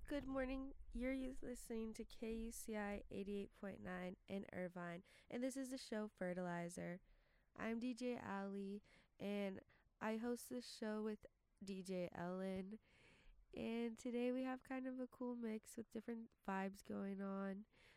Good morning. Listening to KUCI 88.9 in Irvine, and this is the show Fertilizer. I'm DJ Ali, and I host this show with DJ Ellen. And today we have kind of a cool mix with different vibes going on.